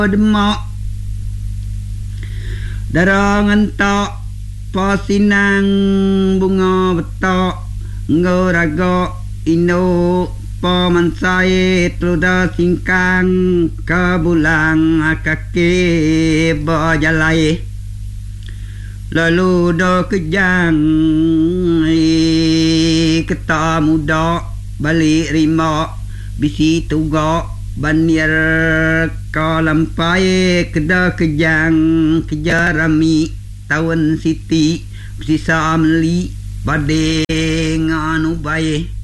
demak darangan tak pasinang bunga betak ngoraga ino pamansai truda singkang kabulang kaki bajalai lalu do kejang keta muda balik rima bisi tuga banir kalampai keda kejang kejarami tahun siti sisa meli badeng anu bae